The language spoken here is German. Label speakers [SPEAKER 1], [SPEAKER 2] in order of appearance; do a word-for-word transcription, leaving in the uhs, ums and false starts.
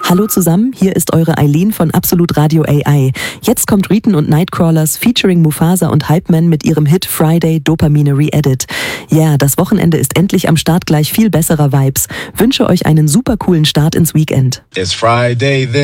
[SPEAKER 1] Hallo zusammen, hier ist eure Eileen von Absolut Radio A I. Jetzt kommt Riton und Nightcrawlers featuring Mufasa und Hypeman mit ihrem Hit Friday Dopamine Re-Edit. Ja, yeah, das Wochenende ist endlich am Start, gleich viel besserer Vibes. Wünsche euch einen super coolen Start ins Weekend.
[SPEAKER 2] It's Friday then.